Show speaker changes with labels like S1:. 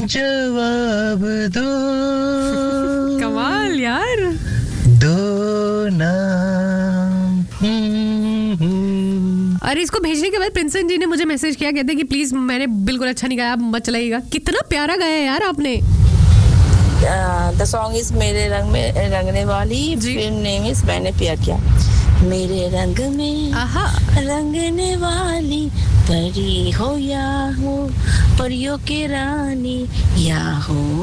S1: जवाब दो
S2: कमाल यार
S1: दो नाम
S2: अरे इसको भेजने के बाद प्रिंसन जी ने मुझे मैसेज किया कहते कि प्लीज मैंने बिल्कुल अच्छा नहीं गाया आप मत चलाइएगा कितना प्यारा गाया यार आपने
S3: द सॉन्ग इज मेरे रंग में रंगने वाली फिल्म नेम इज मैंने प्यार किया मेरे रंग में रंगने वाली परी हो या हो परियों के रानी या हो